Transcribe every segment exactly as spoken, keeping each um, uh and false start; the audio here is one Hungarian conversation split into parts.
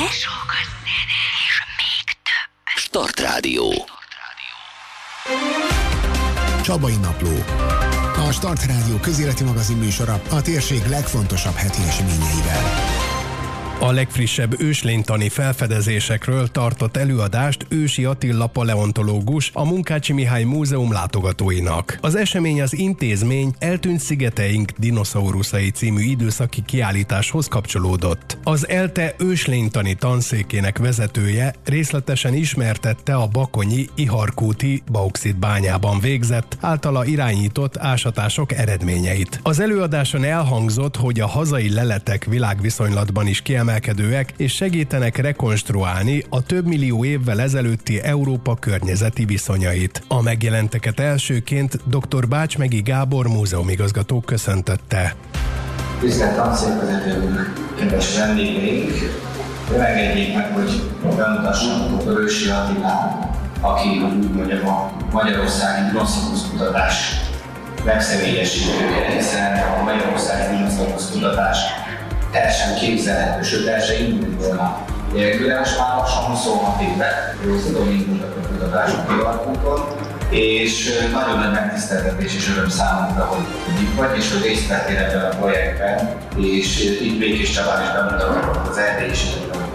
Sokkal zene és még több. Start Rádió. Csabai Napló. A Start Rádió közéleti magazin műsora a térség legfontosabb heti eseményeivel. A legfrissebb őslénytani felfedezésekről tartott előadást Ősi Attila paleontológus, a Munkácsi Mihály Múzeum látogatóinak. Az esemény az intézmény Eltűnt szigeteink dinoszauruszai című időszaki kiállításhoz kapcsolódott. Az ELTE őslénytani tanszékének vezetője részletesen ismertette a bakonyi Iharkúti bauxit bányában végzett, általa irányított ásatások eredményeit. Az előadáson elhangzott, hogy a hazai leletek világviszonylatban is kiemelkedőek és segítenek rekonstruálni a több millió évvel ezelőtti Európa környezeti viszonyait. A megjelenteket elsőként dr. Bácsmegi Gábor múzeumigazgató köszöntötte. Tisztelt tanszékvezetők, kedves vendégeink! Engedjék meg, hogy bemutassam dr. Ősi Attilát, aki, hogy úgy mondjam, a magyarországi dinoszaurusz kutatás megszemélyesítője, hiszen a magyarországi dinoszaurusz kutatás teljesen képzelhető, sőt, teljesen indult volna nélküle. Most már lassan huszonhat éve, tudom, indultak a kutatások Iharkúton, és nagyon nagy megtiszteltetés és öröm számomra, hogy itt vagy, és hogy részt vettél ebben a projektben, és itt Békés Csabán is bemutatott az erdélyi is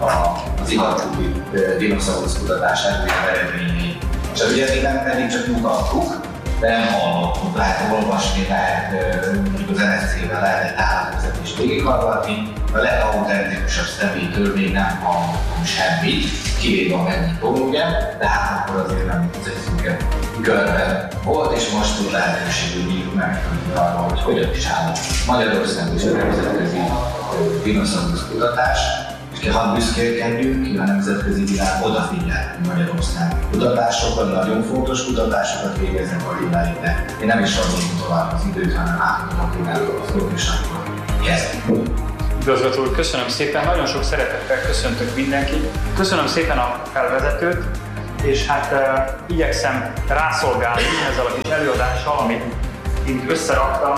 az Iharkúti dinoszaurusz kutatás eredményei. És az ugye nem pedig csak mutattuk, de nem hallottuk, lehet olvasni, lehet mondjuk az en ef cé-vel lehet egy állatvezetést végighallgatni, a legautentikusabb személytől még nem hallottunk semmit, kivéve a megnyitó, ugye, de hát akkor azért nem az egy szűke körben volt, és most tud lehetőségül nyílt megtudni arra, hogy hogyan is áll Magyarország és a nemzetközi dinoszaurusz kutatás, és hadd büszkélkedjünk, ki a nemzetközi világ odafigyel Magyarország kutatásokban, nagyon fontos kutatásokat végeznek a világ, de én nem is adom tovább az időt, hanem átadom a Attiláról a szót, és akkor kezdjük. Igazgató úr, köszönöm szépen, nagyon sok szeretettel köszöntök mindenkit. Köszönöm szépen a felvezetőt, és hát uh, igyekszem rászolgálni ezzel a kis előadással, amit itt összeraktam.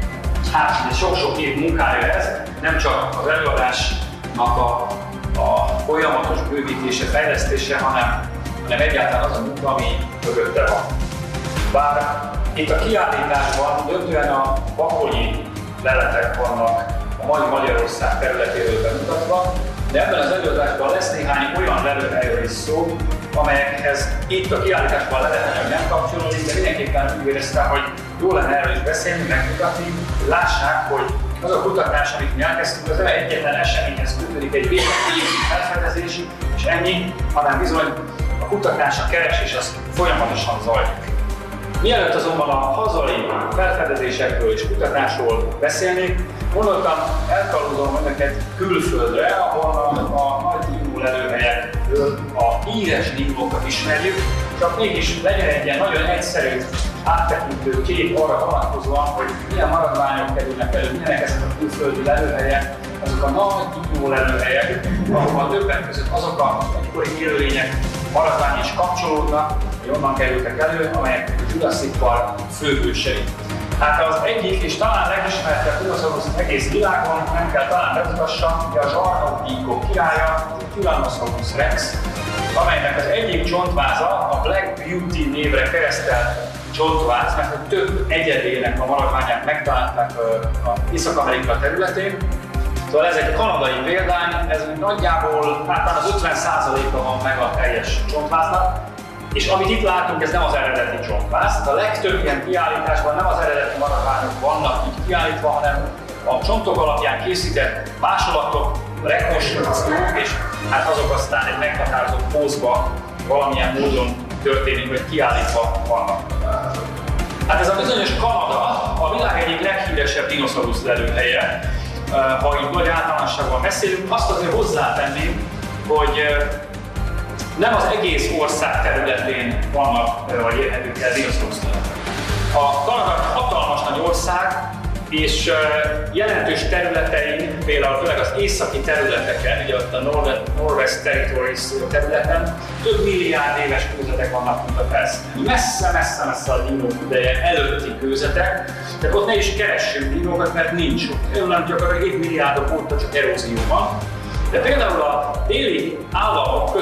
Hát sok-sok év munkája ez, nem csak az előadásnak a, a folyamatos bővítése, fejlesztése, hanem, hanem egyáltalán az a munka, ami mögötte van. Bár itt a kiállításban döntően a bakonyi leletek vannak a mai Magyarország területéről bemutatva, de ebben az előadásban lesz néhány olyan lelőhelyről is szó, amelyekhez itt a kiállításban leletanyag nem kapcsolódik, de mindenképpen úgy éreztem, hogy jó lenne erről is beszélni, megmutatni, hogy lássák, hogy az a kutatás, amit mi elkezdtünk, az nem egyetlen eseményhez kötődik, egy végletévi felfedezési, és ennyi, hanem bizony a kutatás, a keresés az folyamatosan zajlik. Mielőtt azonban a hazai felfedezésekről és kutatásról beszélnék, gondoltam, elkalózom önöket külföldre, ahol a, a nagy dino lelőhelyekről a híres dinókat ismerjük, csak mégis legyen egy ilyen nagyon egyszerű, áttekintő kép arra vonatkozóan, hogy milyen maradványok kerülnek elő, milyenek ezek a külföldi lelőhelyek, azok a nagy dino lelőhelyek, ahol többek között azok a egykori élőlények maradvány is kapcsolódnak, hogy onnan kerültek elő, amelyek a Jurassic Park főhősei. Hát az egyik és talán legismertebb dinoszaurusz egész világon, nem kell talán bemutassam, hogy a zsarnokíkok királya, a Tyrannosaurus Rex, amelynek az egyik csontváza a Black Beauty névre keresztelt csontváz, mert hogy több egyedének a maradványát megtalálták az Észak-Amerika területén. Szóval ez egy kanadai példány, ez nagyjából hát az ötven százaléka van meg a teljes csontváznak. És amit itt látunk, ez nem az eredeti csontváz. A legtöbb ilyen kiállításban nem az eredeti maradványok vannak így kiállítva, hanem a csontok alapján készített másolatok, rekonstrukciók, és hát azok aztán egy meghatározott pózba valamilyen módon történik, vagy kiállítva vannak. Hát ez a bizonyos Kanada a világ egyik leghíresebb dinoszaurusz lelőhelye. Ha így nagy általánosságban beszélünk, azt azért hozzátenném, hogy nem az egész ország területén vannak, vagy érhetők el dinoszaurusz leletek. A Kanada hatalmas nagy ország, és jelentős területein, például főleg az északi területeken, ugye ott a Northwest Territories területen több milliárd éves kőzetek vannak, mint a felszínen. Messze-messze-messze a dinók ideje előtti kőzetek, tehát ott ne is keressünk dinókat, mert nincs ott. Nem gyakorlatilag évmilliárdok óta csak erózió van. De például a déli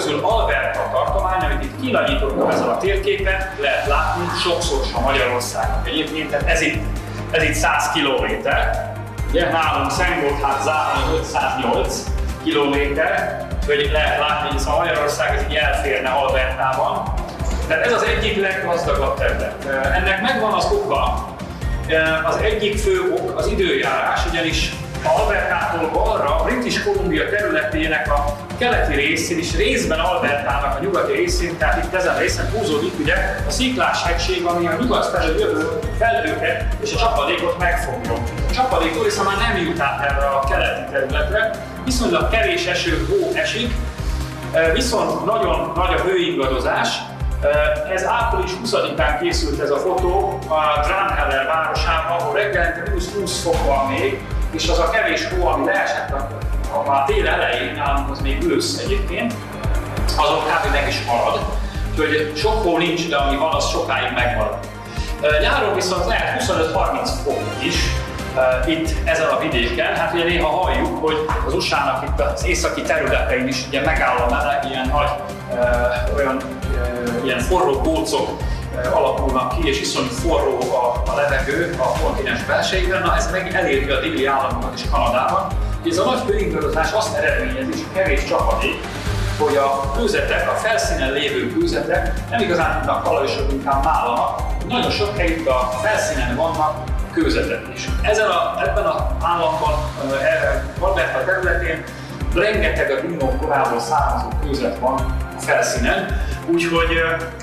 közül Alberta tartomány, amit itt kilanyítottam ezen a térképen, lehet látni sokszorosan Magyarországon. Egyébként tehát ez itt, ez itt száz kilométer, ugye nálunk Szentgotthárd-Záhony ötszáznyolc kilométer, hogy lehet látni, hogy szóval Magyarország ez így elférne Albertában. Tehát ez az egyik leggazdagabb terület. Ennek megvan az oka, az egyik fő ok az időjárás, ugyanis Albertától balra, a British Columbia területének a keleti részén és részben Albertának a nyugati részén, tehát itt ezen a részen húzódik ugye a sziklás hegység, ami a nyugat felől jövő felhőket és a csapadékot megfogja. A csapadék viszont már nem jut át erre a keleti területre, viszonylag kevés eső, hó esik, viszont nagyon nagy a hőingadozás. Ez április huszadikán készült ez a fotó a Drumheller városában, ahol reggelente húsz fok van még, és az a kevés hó, ami leesett a, a, a tél elején, nálunk az még ősz egyébként, azon kb. Meg is marad. Úgyhogy sok hó nincs, de ami van, az sokáig megmarad. Nyáron viszont lehet huszonöt-harminc fok is uh, itt ezen a vidéken. Hát ugye néha halljuk, hogy az u es á-nak itt az északi területein is ugye megáll a meleg, ilyen nagy, uh, olyan uh, ilyen forró pócok uh, alakulnak ki, és iszonyú forró a, a levegő a kontinens belsejében. Na ez meg eléri a déli államokat és Kanadában. Ez a nagy hőingadozás azt eredményezi, és a kevés csapadék, hogy a kőzetek, a felszínen lévő kőzetek nem igazán tudnak talajosok, inkább málanak. Nagyon sok helyütt a felszínen vannak kőzetek is. Ezen a, ebben az államban, Alberta területén rengeteg a dinók korából származó kőzet van a felszínen, úgyhogy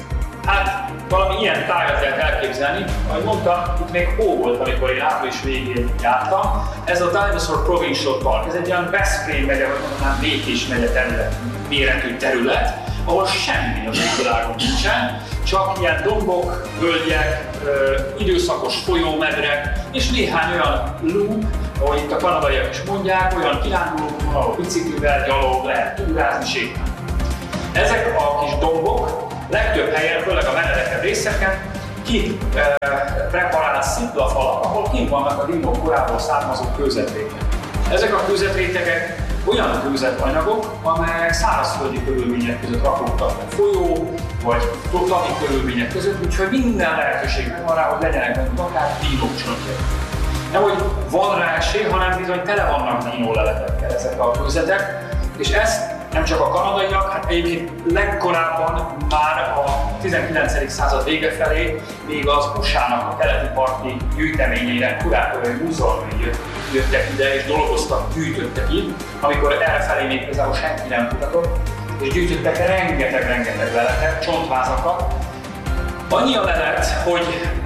hát valami ilyen tájat lehet elképzelni. Ahogy mondtam, itt még hó volt, amikor én április végén jártam. Ez a Dinosaur Provincial Park, ez egy olyan Veszprém megye, vagy mondanám Békés megye terület, méretű terület, ahol semmi az égvilágon nincsen, csak ilyen dombok, völgyek, ö, időszakos folyómedrek, és néhány olyan loop, ahogy itt a kanadaiak is mondják, olyan kirándulók, ahol biciklivel, gyalog lehet túrázni, sétálni. Ezek a kis dombok legtöbb helyen, főleg a meredekebb részeken, ki e, preparált sziklafalak, ahol kint vannak a dinók korából származó kőzetrétegek. Ezek a kőzetrétegek olyan kőzetanyagok, amelyek szárazföldi körülmények között rakódtak a folyó, vagy totali körülmények között, úgyhogy minden lehetőség megvan rá, hogy legyenek bennük akár dinócsontjai. Nem, hogy van rá esély, hanem bizony tele vannak dinóleletekkel ezek a kőzetek, és ezt nem csak a kanadaiak, hát egyébként legkorábban már a tizenkilencedik század vége felé még az u es á-nak a keleti parti gyűjteményére, kurátorai múzeumai jöttek ide és dolgoztak, gyűjtöttek itt, amikor errefelé még igazából senki nem kutatott, és gyűjtöttek rengeteg-rengeteg leletet, csontvázakat. Annyi a lelet, hogy a,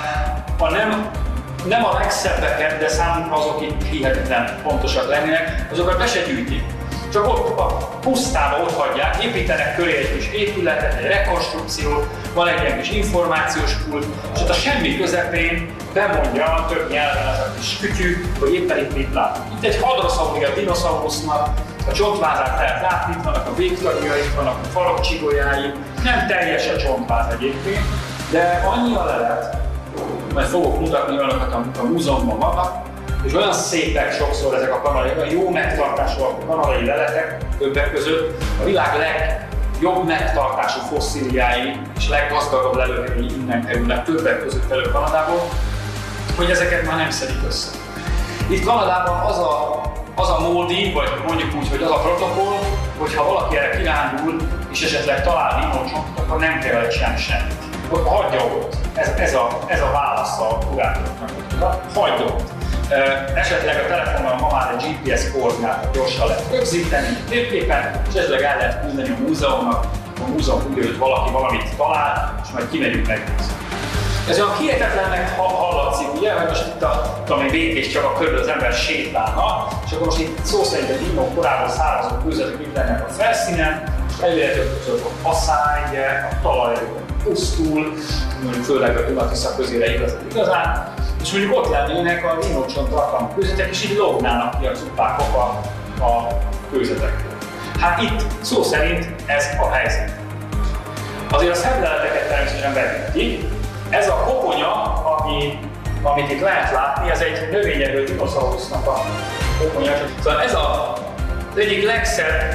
a nem, nem a legszebbeket, de számunkra azok itt hihetetlen pontosak lennének, azokat be se gyűjtik. Csak ott a pusztába ott hagyják, építenek köré egy kis épületet, egy rekonstrukciót, van egy ilyen kis információs pult, és ott a semmi közepén bemondja több nyelven ez a kis kütyű, hogy éppen itt mit lát. Itt egy hadroszauria dinoszaurusznak, a csontvázát lehet látni, itt vannak a végtagjai, itt vannak a farokcsigolyái, nem teljes a csontváz egyébként, de annyi a lelet, mert fogok mutatni olyanokat, amik a múzeumban vannak, és olyan szépek sokszor ezek a kanadai, olyan jó megtartásúak a kanadai leletek, többek között a világ legjobb megtartású fosszíliái és leggazdagabb lelőhelyei innen kerülnek, többek között elő Kanadából, hogy ezeket már nem szedik össze. Itt Kanadában az a, az a módi, vagy mondjuk úgy, hogy az a protokoll, hogy ha valaki erre kirándul és esetleg talál dinócsontot, akkor nem kell vele csinálni semmit. Akkor hagyja ott. Ez, ez, a, ez a válasz a kurátoroknak. Hagyja ott. Esetleg a telefonon ma már egy gé pé es koordinátot gyorsan lehet rögzíteni térképen, és esetleg el lehet küldeni a múzeumnak, a múzeum tudja, hogy valaki valamit talál, és majd kimegyünk megnézni. Ez olyan hihetetlennek hallatszik, ugye, hogy most itt a, tudom én, Békés csak a körül az ember sétálna, és akkor most itt szó szerint a dinók korábban származó kőzetek itt lennek a felszínen, és elérhetők között a asszály, a talaj pusztul, főleg a Duna-Tisza közére igaz, igazán, és mondjuk ott lennének a dinócsont tartalmú kőzetek, és így lógnának ki a cupákok a, a kőzetekről. Hát itt szó szerint ez a helyzet. Azért a szemleleteket természetesen bevintik. Ez a koponya, ami, amit itt lehet látni, ez egy növényevő dinoszaurusznak a koponya. Szóval ez a, az egyik legszebb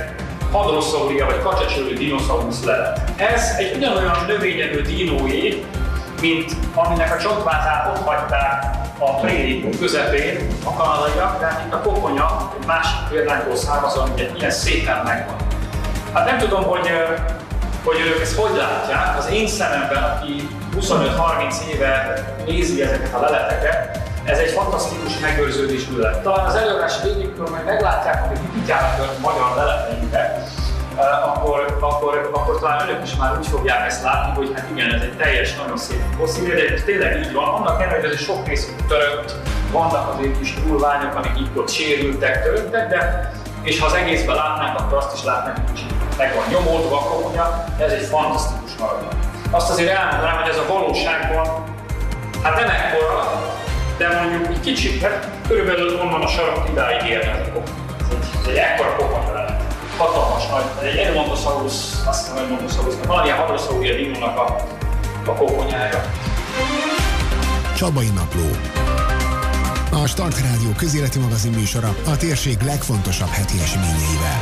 hadroszauria vagy kacsacsőrű dinoszaurusz lelet. Ez egy ugyanolyan növényevő dinóé, mint aminek a csontvázát ott hagyták a préri közepén a kanadaiak, tehát itt a koponya egy másik példányból származó, ami egy ilyen szépen megvan. Hát nem tudom, hogy, hogy ők ezt hogy látják. Az én szememben, aki huszonöt-harminc éve nézi ezeket a leleteket, ez egy fantasztikus megőrződés lelet. Talán az előadás végén, amikor majd meglátják, hogy kitárnak a magyar leleteinket, akkor, akkor, akkor talán önök is már úgy fogják ezt látni, hogy hát igen, ez egy teljes, nagyon szép fosszília, de tényleg így van. Annak ellenére, hogy ez sok részük törött, vannak azért kis túlványok, amik itt ott sérültek, töröttek, de és ha az egészben látnánk, akkor azt is látnánk, hogy kicsit meg van nyomódva a koponya, ez egy fantasztikus maradvány. Azt azért elmondanám, hogy ez a valóságban, hát nem ekkora, de mondjuk egy kicsit, hát körülbelül onnan a sarok idáig érne ez a koponya. Ez egy, egy ekkora koponya lehet. Hatalmas nagy, egy Edmontosaurus, azt hiszem, hogy Edmontosaurus, valamilyen hadroszauria dinónak a, a koponyája. Csabai Napló. A Start Rádió közéleti magazin műsora a térség legfontosabb heti eseményeivel.